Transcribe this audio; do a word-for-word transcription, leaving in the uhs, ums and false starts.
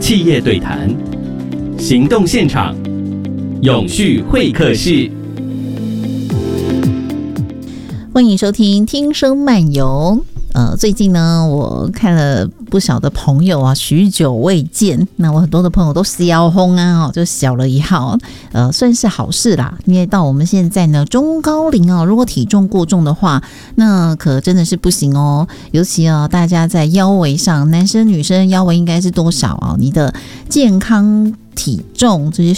企业对谈，行动现场，永续会客室。 欢迎收听听声漫游。呃，最近呢，我看了不少的朋友啊，许久未见。那我很多的朋友都小红啊，哦，就小了一号，呃，算是好事啦。因为到我们现在呢，中高龄哦，如果体重过重的话，那可真的是不行哦。尤其啊，大家在腰围上，男生女生腰围应该是多少啊？你的健康体重这些